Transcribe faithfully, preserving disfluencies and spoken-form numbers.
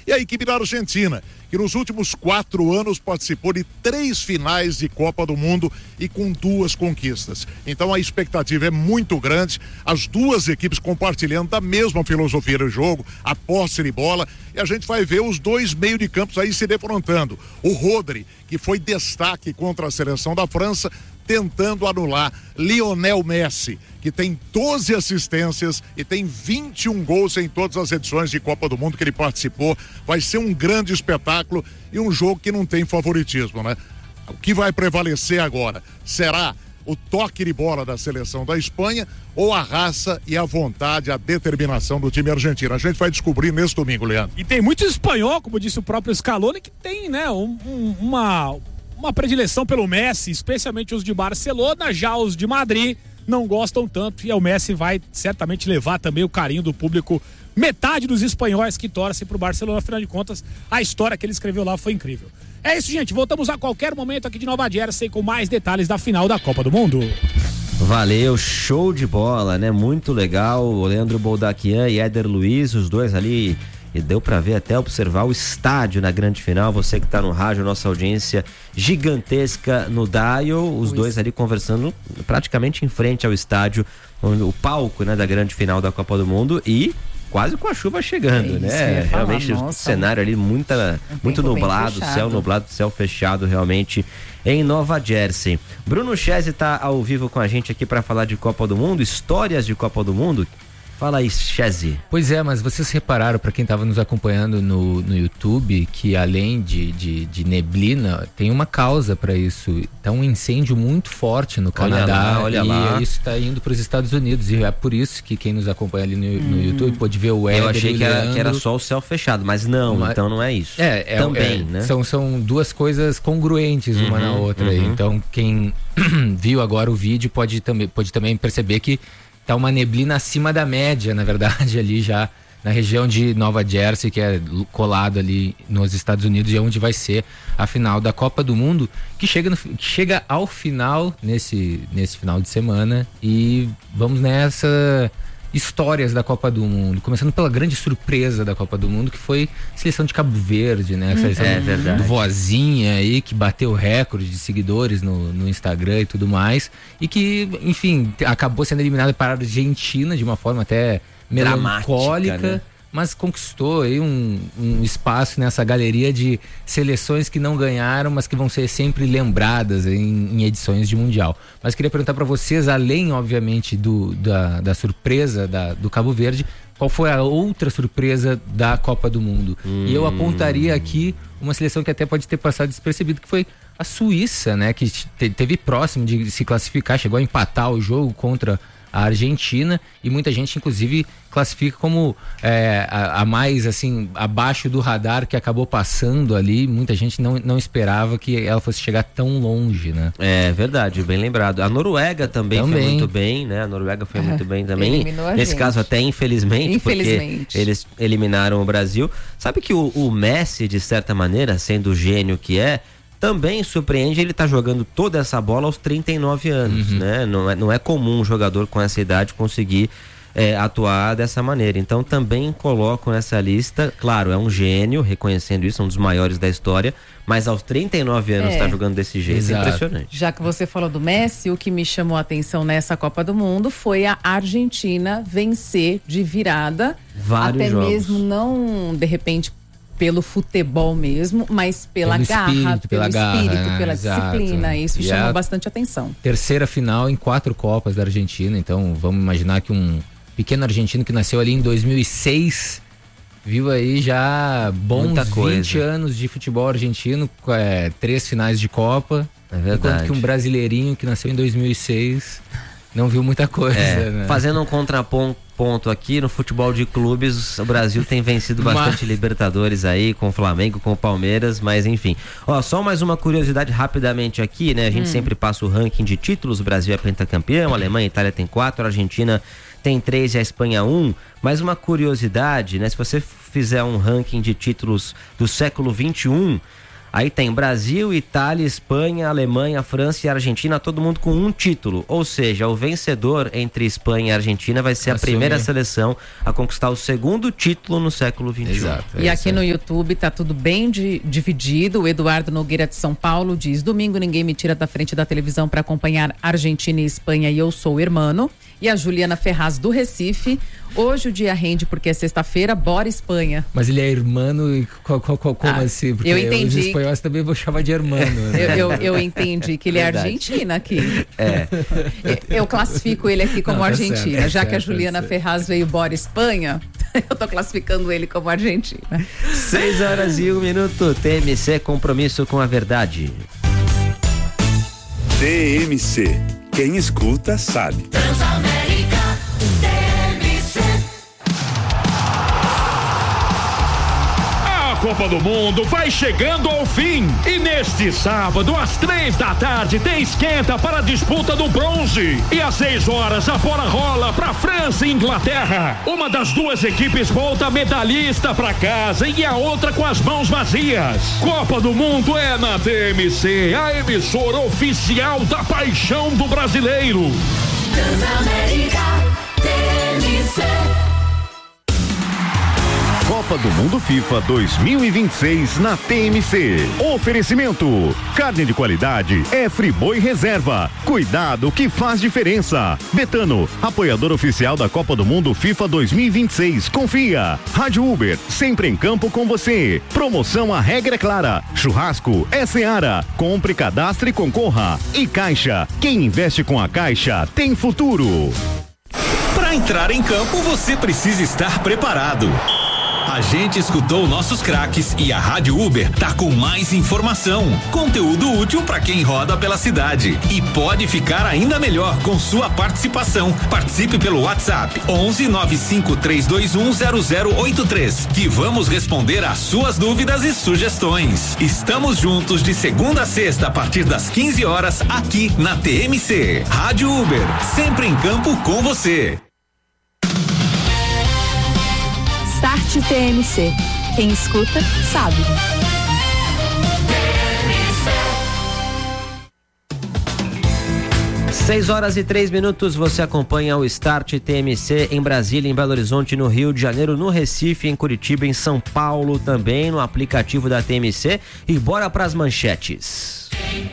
E a equipe da Argentina, que nos últimos quatro anos participou de três finais de Copa do Mundo e com duas conquistas. Então a expectativa é muito grande, as duas equipes compartilhando da mesma filosofia do jogo, a posse de bola, e a gente vai ver os dois meio de campos aí se defrontando. O Rodri, que foi destaque contra a seleção da França, tentando anular Lionel Messi, que tem doze assistências e tem vinte e um gols em todas as edições de Copa do Mundo que ele participou. Vai ser um grande espetáculo e um jogo que não tem favoritismo, né? O que vai prevalecer agora será o toque de bola da seleção da Espanha ou a raça e a vontade, a determinação do time argentino? A gente vai descobrir nesse domingo, Leandro. E tem muito espanhol, como disse o próprio Scaloni, que tem, né, um, um, uma... uma predileção pelo Messi, especialmente os de Barcelona. Já os de Madrid não gostam tanto, e o Messi vai certamente levar também o carinho do público. Metade dos espanhóis que torcem pro Barcelona, afinal de contas, a história que ele escreveu lá foi incrível. É isso, gente, voltamos a qualquer momento aqui de Nova Jersey com mais detalhes da final da Copa do Mundo. Valeu, show de bola, né? Muito legal, o Leandro Boldaquian e Éder Luiz, os dois ali. E deu pra ver, até observar o estádio na grande final. Você que tá no rádio, nossa audiência gigantesca no Dial, os Ui. dois ali conversando praticamente em frente ao estádio, o palco, né, da grande final da Copa do Mundo, e quase com a chuva chegando, é né? Realmente o cenário ali muita, muito nublado, céu nublado, céu fechado realmente em Nova Jersey. Bruno Chese tá ao vivo com a gente aqui para falar de Copa do Mundo, histórias de Copa do Mundo. Fala aí, Chese. Pois é, mas vocês repararam, para quem estava nos acompanhando no, no YouTube, que além de, de, de neblina, tem uma causa para isso. Tá um incêndio muito forte no Canadá, olha lá, olha e lá. isso está indo para os Estados Unidos, e é por isso que quem nos acompanha ali no, hum. no YouTube pode ver o Éder. Eu achei que era, Leandro. que era só o céu fechado, mas não, mas, então não é isso. É, é também, é, né? São, são duas coisas congruentes uma uhum, na outra. Uhum. Então quem viu agora o vídeo pode também, pode também perceber que tá uma neblina acima da média, na verdade, ali já na região de Nova Jersey, que é colado ali nos Estados Unidos, e é onde vai ser a final da Copa do Mundo, que chega, no, que chega ao final nesse, nesse final de semana. E vamos nessa histórias da Copa do Mundo, começando pela grande surpresa da Copa do Mundo, que foi a seleção de Cabo Verde, né? A seleção é, verdade. do Vozinha aí, que bateu recorde de seguidores no, no Instagram e tudo mais, e que, enfim, acabou sendo eliminada para a Argentina de uma forma até melancólica, né? Mas conquistou aí um, um espaço nessa galeria de seleções que não ganharam, mas que vão ser sempre lembradas em, em edições de Mundial. Mas queria perguntar para vocês, além, obviamente, do, da, da surpresa da, do Cabo Verde, qual foi a outra surpresa da Copa do Mundo? Hum. E eu apontaria aqui uma seleção que até pode ter passado despercebido, que foi a Suíça, né? Que te, teve próximo de se classificar, chegou a empatar o jogo contra a Argentina, e muita gente inclusive classifica como é, a, a mais assim abaixo do radar, que acabou passando ali. Muita gente não, não esperava que ela fosse chegar tão longe, né? É verdade, bem lembrado. A Noruega também, também. foi muito bem, né? A Noruega foi é, muito bem também. Nesse gente. caso até infelizmente, infelizmente, porque eles eliminaram o Brasil. Sabe que o, o Messi, de certa maneira, sendo o gênio que é, também surpreende, ele tá jogando toda essa bola aos trinta e nove anos, uhum. né? Não é, não é comum um jogador com essa idade conseguir é, atuar dessa maneira. Então também coloco nessa lista, claro, é um gênio, reconhecendo isso, um dos maiores da história, mas aos trinta e nove anos está é. jogando desse jeito. Exato. É impressionante. Já que você falou do Messi, o que me chamou a atenção nessa Copa do Mundo foi a Argentina vencer de virada. Vários até jogos. mesmo não, de repente, pelo futebol mesmo, mas pela pelo garra, espírito, pelo pela espírito, garra, pela exato. disciplina. Isso e chamou bastante atenção. Terceira final em quatro Copas da Argentina. Então vamos imaginar que um pequeno argentino que nasceu ali em dois mil e seis viu aí já bons vinte anos de futebol argentino, é, três finais de Copa. É verdade. Enquanto que um brasileirinho que nasceu em dois mil e seis não viu muita coisa, é, né? Fazendo um contraponto aqui, no futebol de clubes, o Brasil tem vencido bastante mas... Libertadores aí, com o Flamengo, com o Palmeiras, mas enfim. Ó, só mais uma curiosidade rapidamente aqui, né? A gente hum. sempre passa o ranking de títulos, o Brasil é pentacampeão, a Alemanha e a Itália tem quatro, a Argentina tem três e a Espanha um. Mas uma curiosidade, né? Se você fizer um ranking de títulos do século vinte e um, Aí tem Brasil, Itália, Espanha, Alemanha, França e Argentina, todo mundo com um título. Ou seja, o vencedor entre Espanha e Argentina vai ser a Assumir. primeira seleção a conquistar o segundo título no século vinte e um. Exato. E é aqui isso no aí. YouTube tá tudo bem de- dividido. O Eduardo Nogueira de São Paulo diz: domingo ninguém me tira da frente da televisão para acompanhar Argentina e Espanha e eu sou hermano. E a Juliana Ferraz do Recife: hoje o dia rende porque é sexta-feira, bora Espanha. Mas ele é hermano e qual, qual, qual, como Ah, assim? Porque eu entendi. os espanhóis também vão chamar de hermano. Eu, Né? eu, eu entendi que ele é Verdade. argentina aqui. É. Eu, eu classifico ele aqui como Não, tá argentina. certo, tá Já que a certo, Juliana tá certo. Ferraz veio bora Espanha, eu tô classificando ele como argentina. seis horas e um minuto. T M C, compromisso com a verdade. T M C. Quem escuta sabe. A Copa do Mundo vai chegando ao fim e neste sábado às três da tarde tem esquenta para a disputa do bronze e às seis horas a bola rola para França e Inglaterra. Uma das duas equipes volta medalhista para casa e a outra com as mãos vazias. Copa do Mundo é na T M C, a emissora oficial da paixão do brasileiro. Copa do Mundo FIFA dois mil e vinte e seis na T M C. Oferecimento: carne de qualidade é Friboi Reserva. Cuidado que faz diferença. Betano, apoiador oficial da Copa do Mundo FIFA dois mil e vinte e seis. Confia. Rádio Uber, sempre em campo com você. Promoção A Regra é Clara. Churrasco é Seara. Compre, cadastre e concorra. E Caixa, quem investe com a Caixa tem futuro. Para entrar em campo, você precisa estar preparado. A gente escutou nossos craques e a Rádio Uber tá com mais informação, conteúdo útil para quem roda pela cidade e pode ficar ainda melhor com sua participação. Participe pelo WhatsApp onze nove cinco três dois um zero zero oito três que vamos responder às suas dúvidas e sugestões. Estamos juntos de segunda a sexta a partir das quinze horas aqui na T M C. Rádio Uber, sempre em campo com você. Start T M C. Quem escuta, sabe. seis horas e três minutos, você acompanha o Start T M C em Brasília, em Belo Horizonte, no Rio de Janeiro, no Recife, em Curitiba, em São Paulo também, no aplicativo da T M C. E bora pras manchetes.